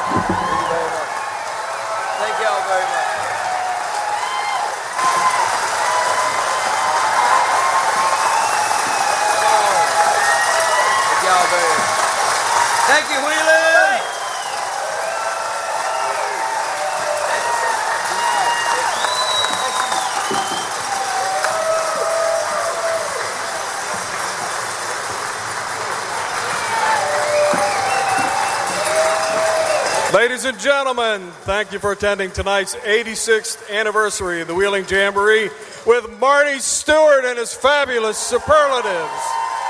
Thank y'all very much. Thank y'all very much. Thank you, Wheeling. Ladies and gentlemen, thank you for attending tonight's 86th anniversary of the Wheeling Jamboree with Marty Stewart and his fabulous superlatives.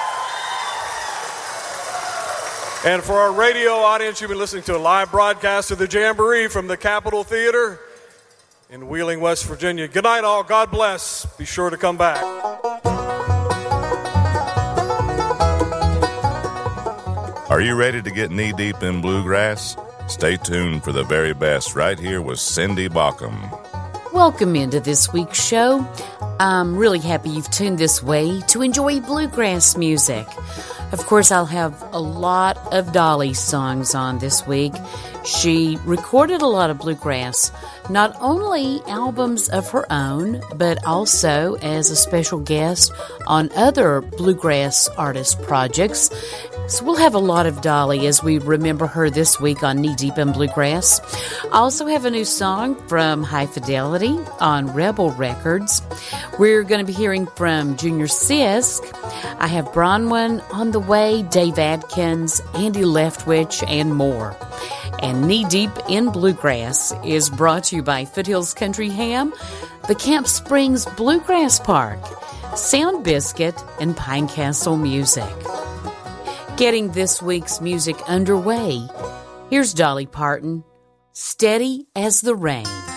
And for our radio audience, you've been listening to a live broadcast of the Jamboree from the Capitol Theater in Wheeling, West Virginia. Good night, all. God bless. Be sure to come back. Are you ready to get knee-deep in bluegrass? Stay tuned for the very best right here with Cindy Baucom. Welcome into this week's show. I'm really happy you've tuned this way to enjoy bluegrass music. Of course, I'll have a lot of Dolly songs on this week. She recorded a lot of bluegrass, not only albums of her own, but also as a special guest on other bluegrass artist projects. So we'll have a lot of Dolly as we remember her this week on Knee Deep in Bluegrass. I also have a new song from High Fidelity on Rebel Records. We're going to be hearing from Junior Sisk. I have Bronwyn on the way, Dave Adkins, Andy Leftwich, and more. And Knee Deep in Bluegrass is brought to you by Foothills Country Ham, the Camp Springs Bluegrass Park, Sound Biscuit, and Pine Castle Music. Getting this week's music underway, here's Dolly Parton, Steady as the Rain.